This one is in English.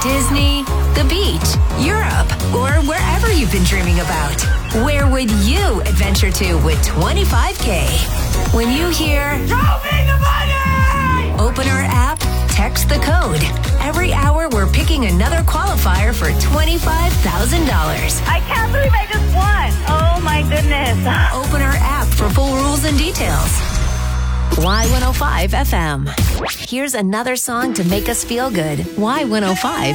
Disney, the beach, Europe, or wherever you've been dreaming about. Where would you adventure to with $25K? When you hear, "Show me the money!" Open our app, text the code. Every hour, we're picking another qualifier for $25,000. I can't believe I just won. Oh, my goodness. Open our app for full rules and details. Y105 FM. Here's another song to make us feel good. Y105